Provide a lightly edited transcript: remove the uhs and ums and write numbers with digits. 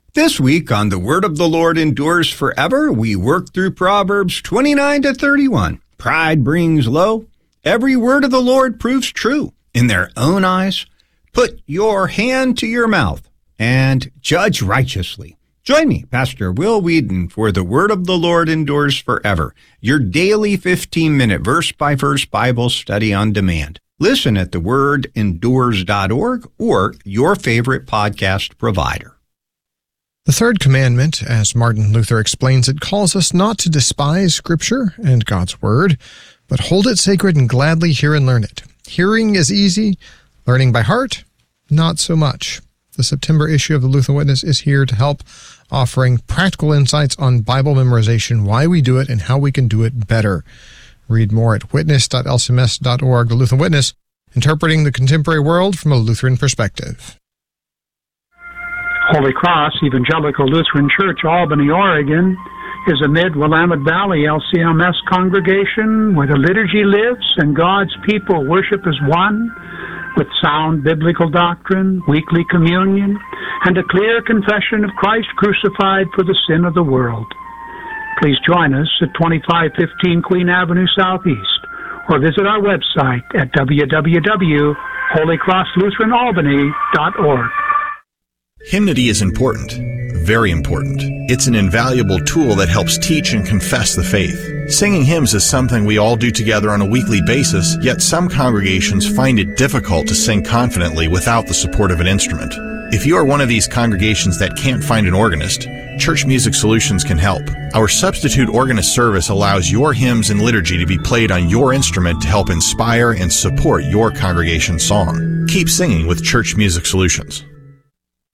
This week on The Word of the Lord Endures Forever, we work through Proverbs 29 to 31. Pride brings low. Every word of the Lord proves true in their own eyes. Put your hand to your mouth and judge righteously. Join me, Pastor Will Whedon, for The Word of the Lord Endures Forever, your daily 15-minute verse-by-verse Bible study on demand. Listen at thewordendures.org or your favorite podcast provider. The third commandment, as Martin Luther explains it, calls us not to despise Scripture and God's Word, but hold it sacred and gladly hear and learn it. Hearing is easy, learning by heart, not so much. The September issue of the Lutheran Witness is here to help, offering practical insights on Bible memorization, why we do it, and how we can do it better. Read more at witness.lcms.org. The Lutheran Witness, interpreting the contemporary world from a Lutheran perspective. Holy Cross Evangelical Lutheran Church, Albany, Oregon, is a mid-Willamette Valley LCMS congregation where the liturgy lives and God's people worship as one, with sound biblical doctrine, weekly communion, and a clear confession of Christ crucified for the sin of the world. Please join us at 2515 Queen Avenue Southeast, or visit our website at www.holycrosslutheranalbany.org. Hymnody is important, very important. It's an invaluable tool that helps teach and confess the faith. Singing hymns is something we all do together on a weekly basis, yet some congregations find it difficult to sing confidently without the support of an instrument. If you are one of these congregations that can't find an organist, Church Music Solutions can help. Our substitute organist service allows your hymns and liturgy to be played on your instrument to help inspire and support your congregation's song. Keep singing with Church Music Solutions.